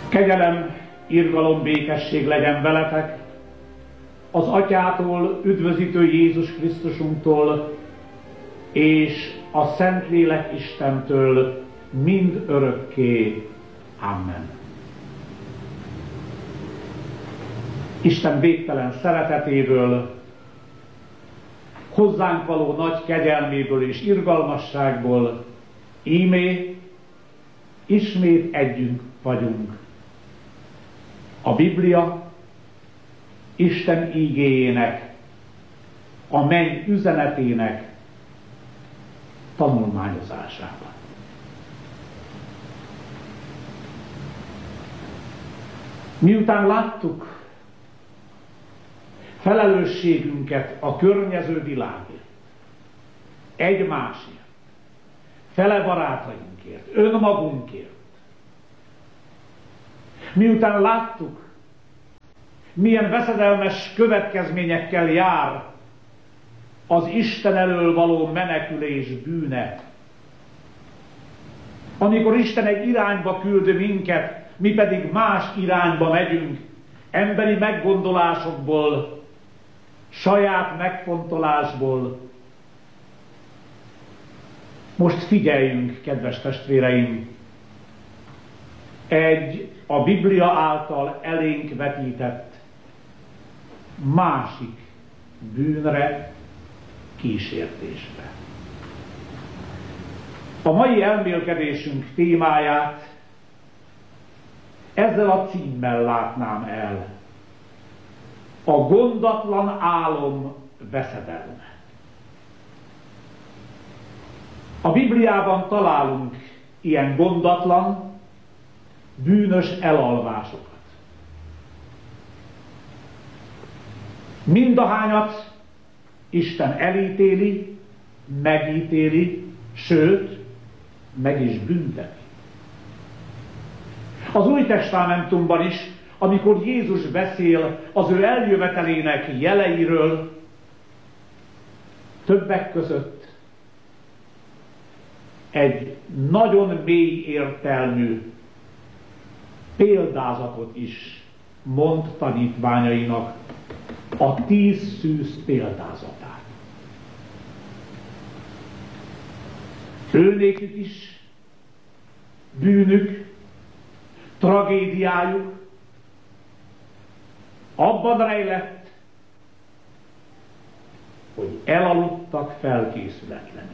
Kegyelem, irgalom, békesség legyen veletek, az Atyától, üdvözítő Jézus Krisztusunktól, és a Szentlélek Istentől mind örökké. Amen. Isten végtelen szeretetéből, hozzánk való nagy kegyelméből és irgalmasságból íme ismét együnk vagyunk. A Biblia Isten ígéjének, a menny üzenetének tanulmányozásában. Miután láttuk felelősségünket a környező világért, egymásért, fele barátainkért, önmagunkért, miután láttuk, milyen veszedelmes következményekkel jár az Isten elől való menekülés bűne, amikor Isten egy irányba küld minket, mi pedig más irányba megyünk, emberi meggondolásokból, saját megfontolásból. Most figyeljünk, kedves testvéreim, egy a Biblia által elénk vetített másik bűnre, kísértésre. A mai elmélkedésünk témáját ezzel a címmel látnám el: a gondatlan álom veszedelme. A Bibliában találunk ilyen gondatlan, bűnös elalvásokat. Mindahányat Isten elítéli, megítéli, sőt, meg is bünteti. Az Új Testamentumban is, amikor Jézus beszél az ő eljövetelének jeleiről, többek között egy nagyon mély értelmű példázatot is mond tanítványainak, a 10 szűz példázatát. Őnékük is bűnük, tragédiájuk abban rejlett, hogy elaludtak felkészületlenül.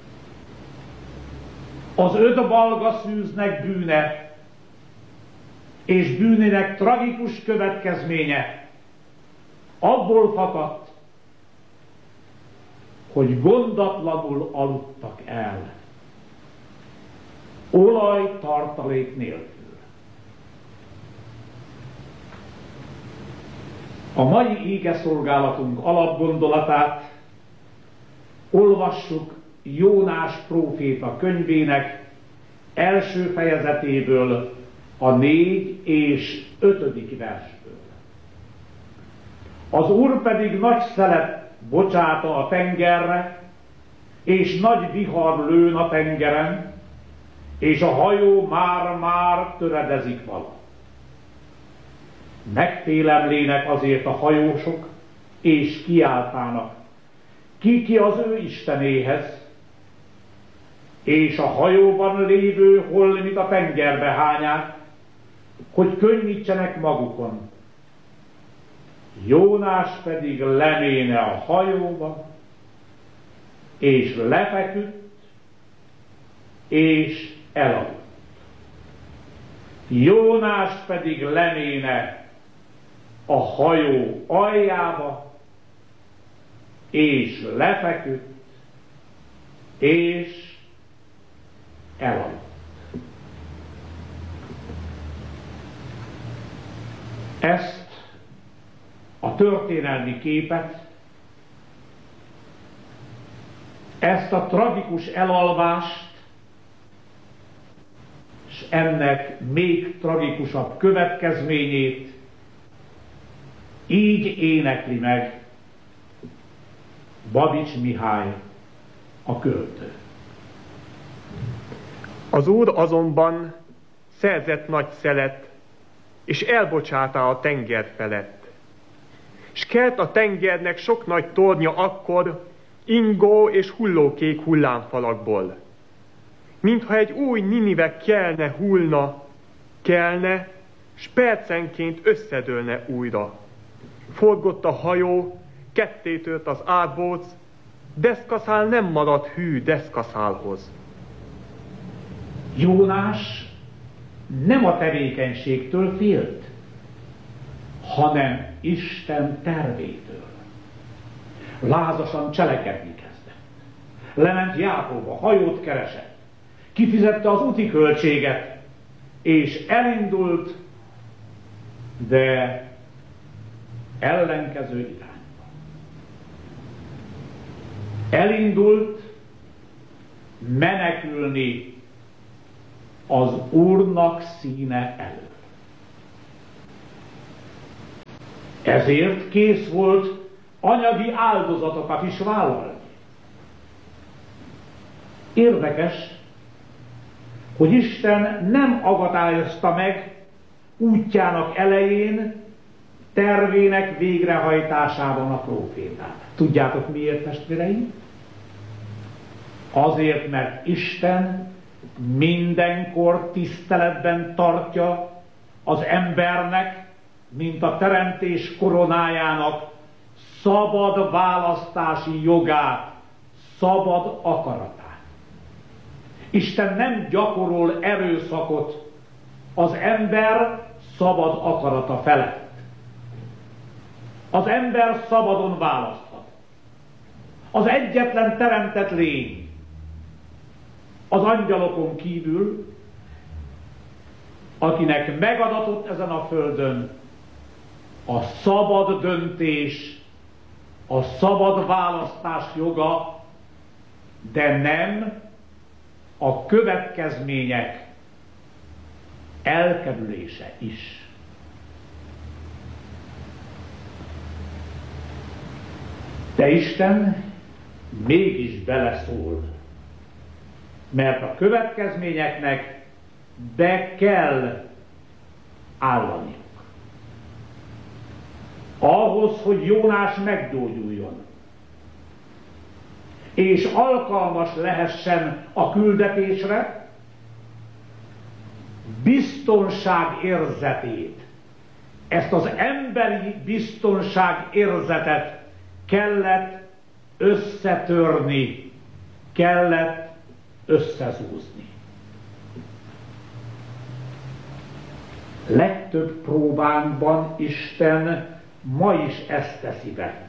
Az 5 balga szűznek bűne és bűnének tragikus következménye abból fakadt, hogy gondatlanul aludtak el, olaj tartalék nélkül. A mai ígeszolgálatunk alapgondolatát olvassuk Jónás próféta könyvének első fejezetéből, a 4. és 5. versből. Az Úr pedig nagy szelet bocsáta a tengerre, és nagy vihar lőn a tengeren, és a hajó már töredezik vala. Megfélemlének azért a hajósok, és kiáltának, ki az ő istenéhez, és a hajóban lévő holmit a tengerbe hányák, hogy könnyítsenek magukon. Jónás pedig leméne a hajóba, és lefeküdt, és elaludt. Jónás pedig leméne a hajó aljába, és lefeküdt, és elaludt. Ezt a történelmi képet, ezt a tragikus elalvást, és ennek még tragikusabb következményét így énekli meg Babics Mihály, a költő. Az Úr azonban szerzett nagy szelet és elbocsátá a tenger felett. S kelt a tengernek sok nagy tornya akkor, ingó és hullókék hullámfalakból. Mintha egy új Ninive kelne, s percenként összedőlne újra. Forgott a hajó, kettétört az árbóc, deszkaszál nem maradt hű deszkaszálhoz. Jónás nem a tevékenységtől félt, hanem Isten tervétől. Lázasan cselekedni kezdett. Lement Jákóba, hajót keresett, kifizette az úti költséget, és elindult, de ellenkező irányba. Elindult menekülni az Úrnak színe elől. Ezért kész volt anyagi áldozatokat is vállalni. Érdekes, hogy Isten nem akadályozta meg útjának elején tervének végrehajtásában a prófétát. Tudjátok miért, testvéreim? Azért, mert Isten mindenkor tiszteletben tartja az embernek, mint a teremtés koronájának szabad választási jogát, szabad akaratát. Isten nem gyakorol erőszakot az ember szabad akarata felett. Az ember szabadon választhat. Az egyetlen teremtett lény az angyalokon kívül, akinek megadatott ezen a földön a szabad döntés, a szabad választás joga, de nem a következmények elkerülése is. De Isten mégis beleszól, mert a következményeknek be kell állaniuk. Ahhoz, hogy Jónás meggyógyuljon, és alkalmas lehessen a küldetésre, biztonságérzetét, ezt az emberi biztonságérzetet kellett összetörni, kellett összezúzni. Legtöbb próbánkban Isten ma is ezt teszi velünk.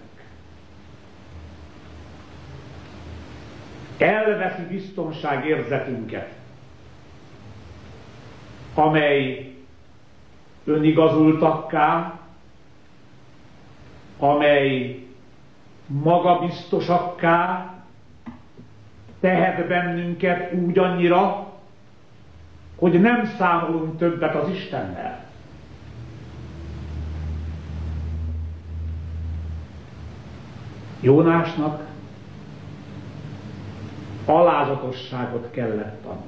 Elveszi biztonságérzetünket, amely önigazultakká, amely magabiztosakká tehet bennünket úgy annyira, hogy nem számolunk többet az Istennel. Jónásnak alázatosságot kellett tanulni.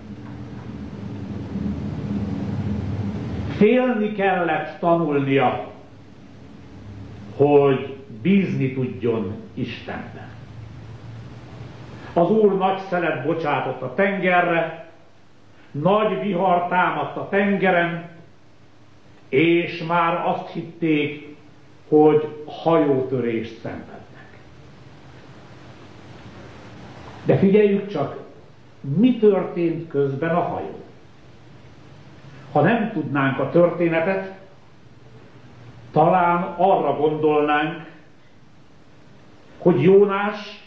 Félni kellett tanulnia, hogy bízni tudjon Istenben. Az Úr nagy szelet bocsátott a tengerre, nagy vihar támadt a tengeren, és már azt hitték, hogy hajótörést szenvednek. De figyeljük csak, mi történt közben a hajó. Ha nem tudnánk a történetet, talán arra gondolnánk, hogy Jónás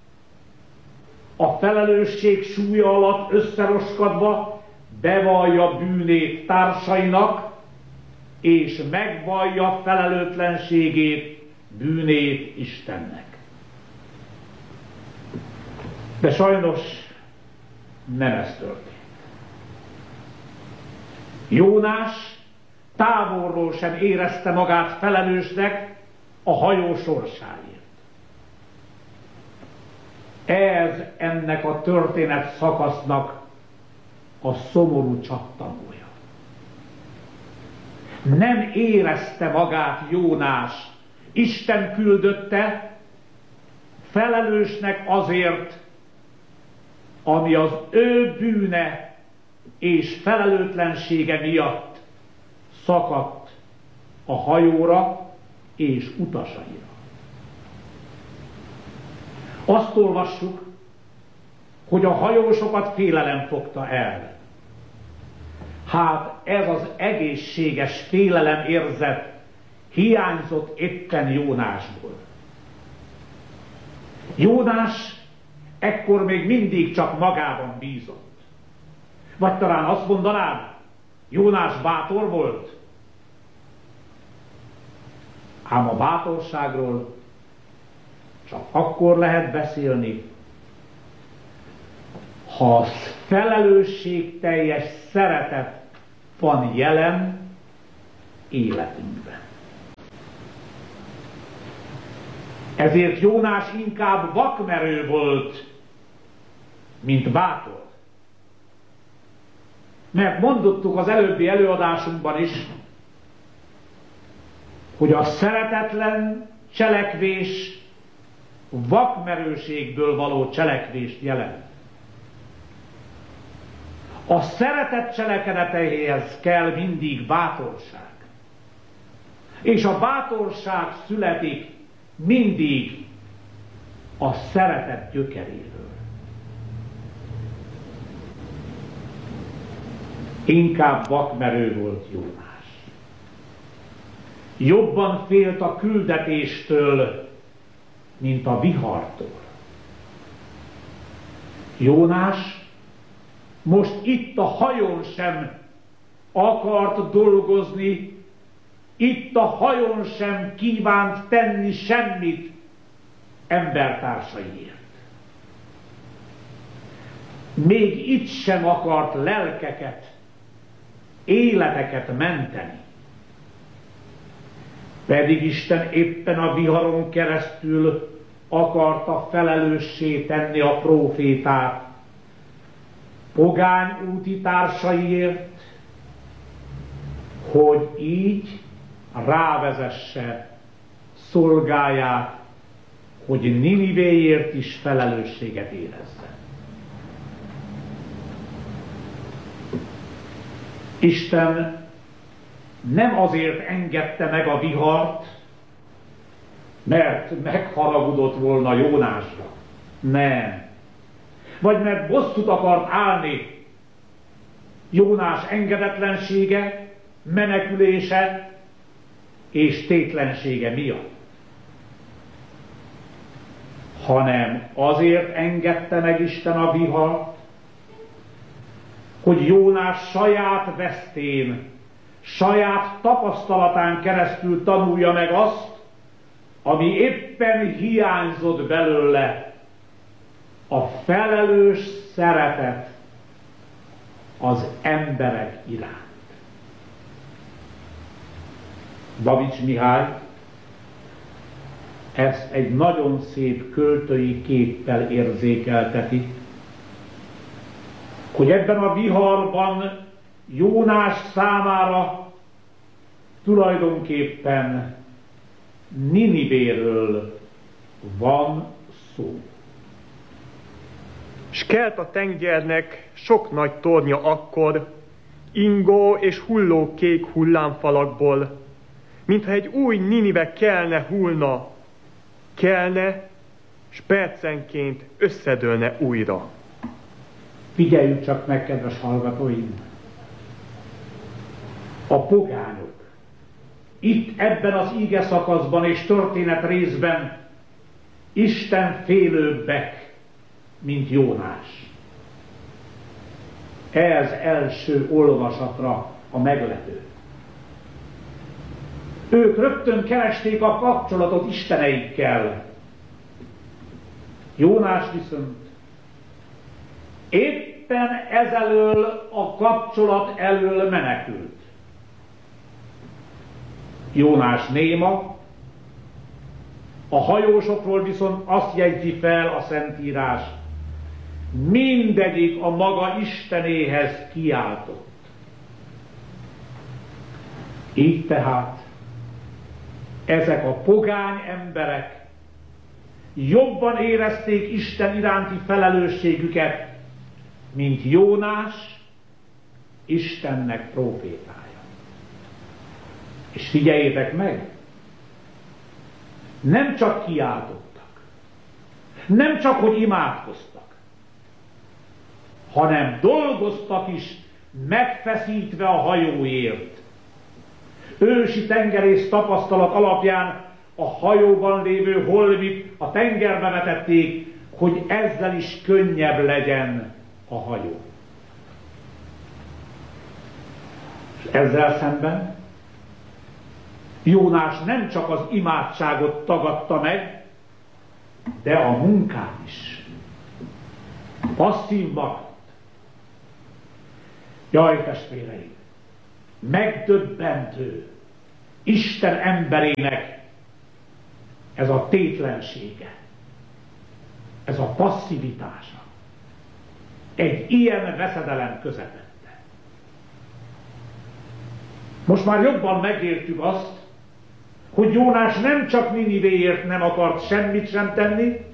a felelősség súlya alatt összeroskadva bevallja bűnét társainak, és megvallja felelőtlenségét, bűnét Istennek. De sajnos nem ez történt. Jónás távolról sem érezte magát felelősnek a hajó sorsáért. Ez ennek a történet szakasznak a szomorú csattanója. Nem érezte magát Jónás Isten küldötte felelősnek azért, ami az ő bűne és felelőtlensége miatt szakadt a hajóra és utasaira. Azt olvassuk, hogy a hajósokat félelem fogta el. Hát ez az egészséges félelem érzet hiányzott éppen Jónásból. Jónás ekkor még mindig csak magában bízott. Vagy talán azt mondanád, Jónás bátor volt? Ám a bátorságról csak akkor lehet beszélni, ha a felelősségteljes szeretet van jelen életünkben. Ezért Jónás inkább vakmerő volt, mint bátor. Mert mondottuk az előbbi előadásunkban is, hogy a szeretetlen cselekvés vakmerőségből való cselekvést jelent. A szeretet cselekedeteihez kell mindig bátorság. És a bátorság születik mindig a szeretet gyökeréről. Inkább vakmerő volt Jónás. Jobban félt a küldetéstől, mint a vihartól. Jónás most itt a hajón sem akart dolgozni, itt a hajón sem kívánt tenni semmit embertársaiért. Még itt sem akart lelkeket, életeket menteni. Pedig Isten éppen a viharon keresztül akarta felelőssé tenni a prófétát pogány úti társaiért, hogy így rávezesse szolgáját, hogy Ninivéért is felelősséget érezzen. Isten nem azért engedte meg a vihart, mert megharagudott volna Jónásra. Nem. Vagy mert bosszút akart állni Jónás engedetlensége, menekülése és tétlensége miatt. Hanem azért engedte meg Isten a vihart, hogy Jónás saját vesztén, saját tapasztalatán keresztül tanulja meg azt, ami éppen hiányzott belőle, a felelős szeretet az emberek iránt. Babics Mihály ezt egy nagyon szép költői képpel érzékelteti, hogy ebben a viharban Jónás számára tulajdonképpen Ninivéről van szó. S kelt a tengernek sok nagy tornya akkor, ingó és hulló kék hullámfalakból, mintha egy új Ninive kelne, s percenként összedőlne újra. Figyeljük csak meg, kedves hallgatóim! A pogányok itt ebben az íge szakaszban és történet részben Isten félőbbek, mint Jónás. Ez első olvasatra a meglepő. Ők rögtön keresték a kapcsolatot isteneikkel. Jónás viszont éppen ezelől a kapcsolat elől menekült. Jónás néma, a hajósokról viszont azt jegyzi fel a Szentírás, mindegyik a maga Istenéhez kiáltott. Így tehát ezek a pogány emberek jobban érezték Isten iránti felelősségüket, mint Jónás, Istennek prófétája. És figyeljétek meg, nem csak kiáltottak, nem csak hogy imádkoztak, hanem dolgoztak is, megfeszítve a hajóért. Ősi tengerész tapasztalat alapján a hajóban lévő holmit a tengerbe vetették, hogy ezzel is könnyebb legyen a hajó. És ezzel szemben Jónás nem csak az imádságot tagadta meg, de a munkát is. Passzív maradt. Jaj, testvéreim! Megdöbbentő Isten emberének ez a tétlensége, ez a passzivitása egy ilyen veszedelem közepette. Most már jobban megértjük azt, hogy Jónás nem csak Ninivéért nem akart semmit sem tenni,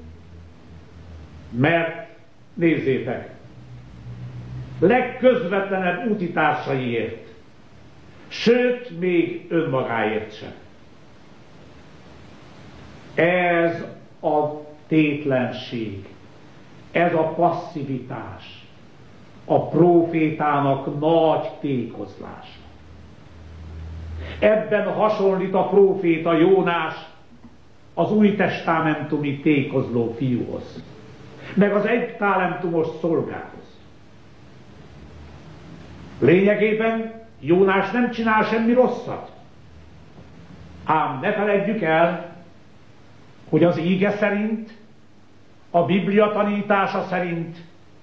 mert nézzétek, legközvetlenebb útitársaiért, sőt, még önmagáért sem. Ez a tétlenség, ez a passzivitás a prófétának nagy tékozlása. Ebben hasonlít a próféta Jónás az újtestamentumi tékozló fiúhoz, meg az egy talentumos szolgához. Lényegében Jónás nem csinál semmi rosszat. Ám ne feledjük el, hogy az íge szerint, a Biblia tanítása szerint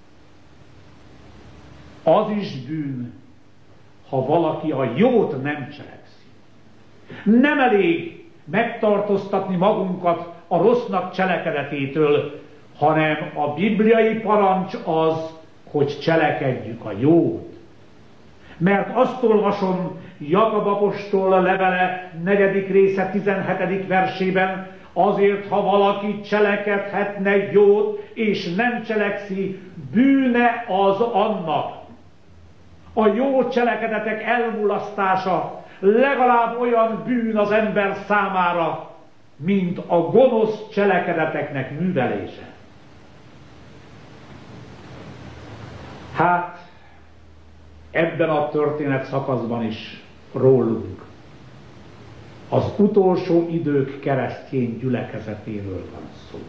az is bűn, ha valaki a jót nem cselekszi. Nem elég megtartóztatni magunkat a rossznak cselekedetétől, hanem a bibliai parancs az, hogy cselekedjük a jót. Mert azt olvasom Jakab apostol levele 4. része 17. versében, azért, ha valaki cselekedhetne jót, és nem cselekszi, bűne az annak. A jó cselekedetek elmulasztása legalább olyan bűn az ember számára, mint a gonosz cselekedeteknek művelése. Hát, ebben a történet szakaszban is rólunk, az utolsó idők keresztény gyülekezetéről van szó.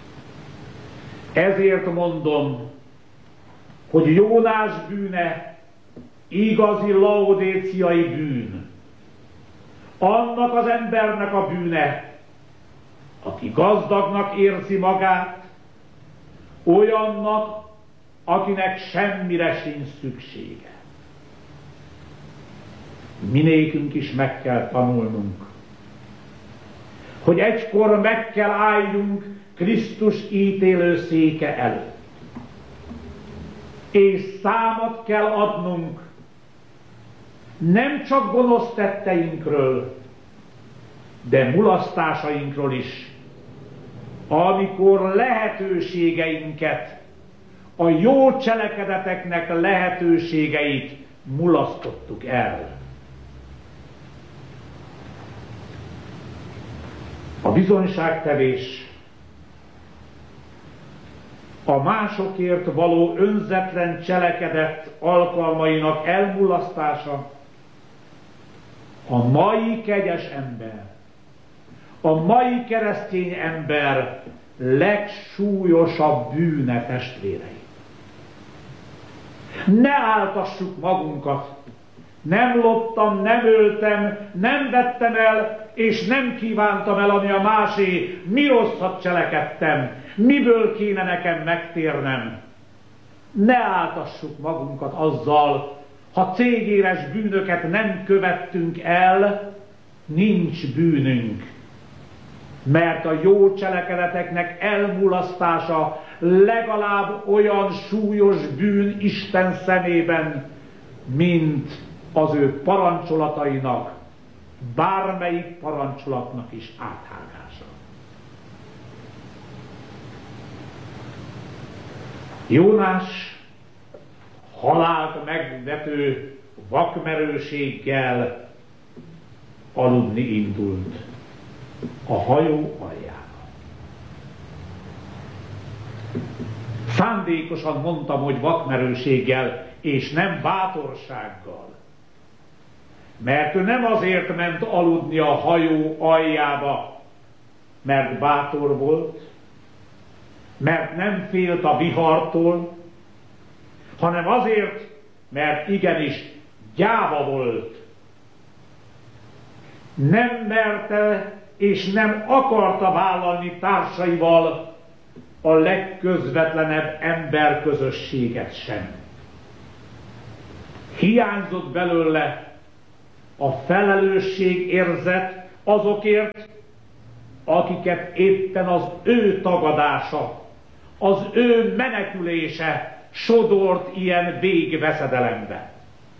Ezért mondom, hogy Jónás bűne igazi laodéciai bűn. Annak az embernek a bűne, aki gazdagnak érzi magát, olyannak, akinek semmire sincs szüksége. Minékünk is meg kell tanulnunk, hogy egykor meg kell álljunk Krisztus ítélőszéke előtt. És számot kell adnunk nem csak gonosz tetteinkről, de mulasztásainkról is, amikor lehetőségeinket, a jó cselekedeteknek lehetőségeit mulasztottuk el. A bizonyságtevés, a másokért való önzetlen cselekedet alkalmainak elmulasztása a mai kegyes ember, a mai keresztény ember legsúlyosabb bűne, testvérei. Ne áltassuk magunkat, nem loptam, nem öltem, nem vettem el, és nem kívántam el, ami a másé, mi rosszat cselekedtem, miből kéne nekem megtérnem. Ne áltassuk magunkat azzal, ha cégéres bűnöket nem követtünk el, nincs bűnünk. Mert a jó cselekedeteknek elmulasztása legalább olyan súlyos bűn Isten szemében, mint az ő parancsolatainak bármelyik parancsolatnak is áthágása. Jónás halált megvető vakmerőséggel aludni indult a hajó alján. Szándékosan mondtam, hogy vakmerőséggel, és nem bátorsággal. Mert ő nem azért ment aludni a hajó aljába, mert bátor volt, mert nem félt a vihartól, hanem azért, mert igenis gyáva volt. Nem merte és nem akarta vállalni társaival a legközvetlenebb emberközösséget sem. Hiányzott belőle a felelősségérzet azokért, akiket éppen az ő tagadása, az ő menekülése sodort ilyen végveszedelembe.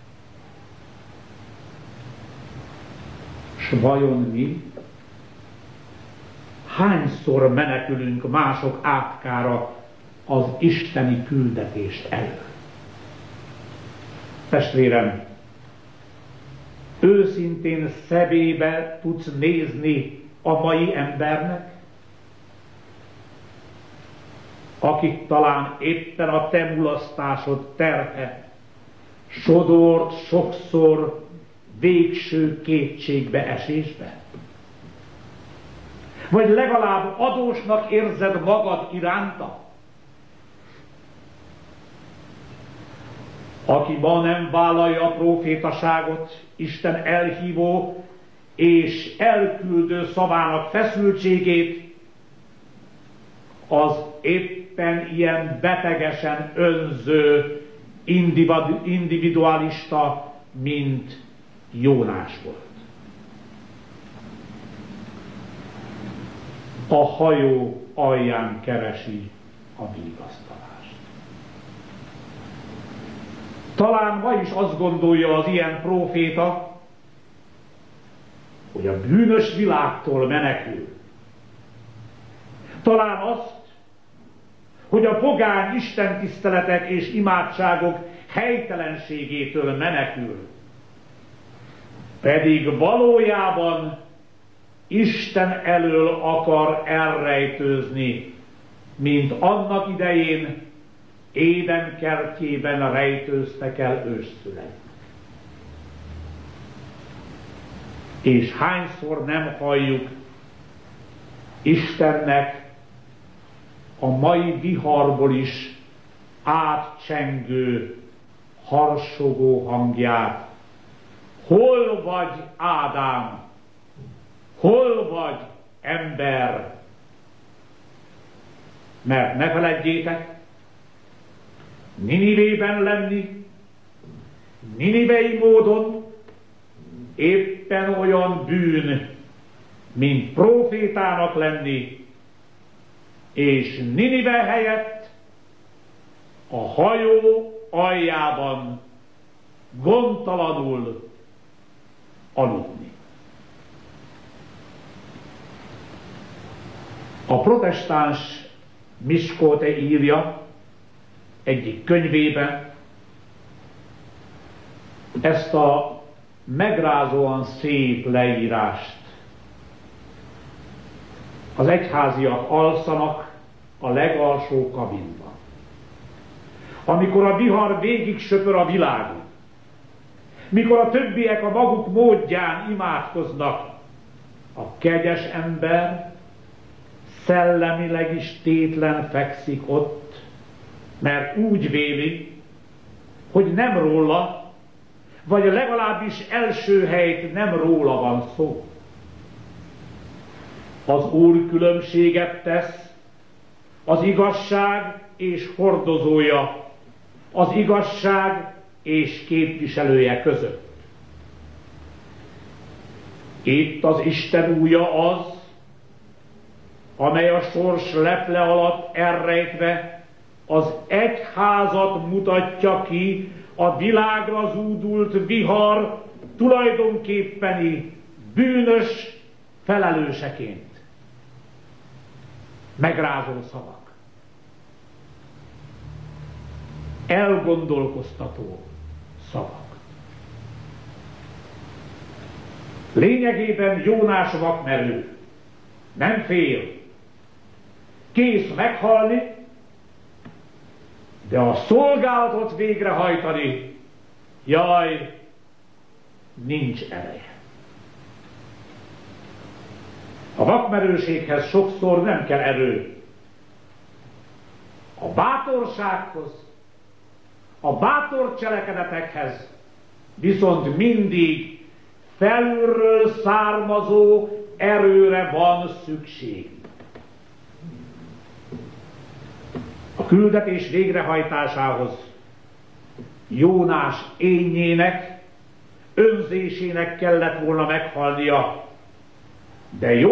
S vajon mi? Hányszor menekülünk mások átkára az isteni küldetés elől? Testvérem, őszintén szemébe tudsz nézni a mai embernek, akik talán éppen a te mulasztásod terhe sodort sokszor végső kétségbe esésbe? Vagy legalább adósnak érzed magad iránta? Aki ma nem vállalja a prófétaságot, Isten elhívó és elküldő szavának feszültségét, az éppen ilyen betegesen önző individualista, mint Jónás volt. A hajó alján keresi a vigasztalást. Talán ma is azt gondolja az ilyen próféta, hogy a bűnös világtól menekül. Talán azt, hogy a pogány istentiszteletek és imádságok helytelenségétől menekül. Pedig valójában Isten elől akar elrejtőzni, mint annak idején Éden kertjében rejtőztek el ősszüleik. És hányszor nem halljuk Istennek a mai viharból is átcsengő, harsogó hangját. Hol vagy, Ádám? Hol vagy, ember? Mert ne feledjétek, Ninivében lenni, ninivei módon éppen olyan bűn, mint prófétának lenni, és Ninive helyett a hajó aljában gondtalanul aludni. A protestáns Miskolczi írja egyik könyvében ezt a megrázóan szép leírást. Az egyháziak alszanak a legalsó kabinban. Amikor a vihar végig söpör a világon, mikor a többiek a maguk módján imádkoznak, a kegyes ember szellemileg is tétlen fekszik ott, mert úgy véli, hogy nem róla, vagy legalábbis első helyt nem róla van szó. Az Úr különbséget tesz az igazság és hordozója, az igazság és képviselője között. Itt az Isten újja az, amely a sors leple alatt elrejtve az egyházat mutatja ki a világra zúdult vihar tulajdonképpeni bűnös felelőseként. Megrázó szavak. Elgondolkoztató szavak. Lényegében Jónás vakmerő. Nem fél. Kész meghalni, de a szolgálatot végrehajtani, jaj, nincs ereje. A vakmerőséghez sokszor nem kell erő. A bátorsághoz, a bátor cselekedetekhez viszont mindig felülről származó erőre van szükség. A küldetés végrehajtásához Jónás énjének, önzésének kellett volna meghalnia, de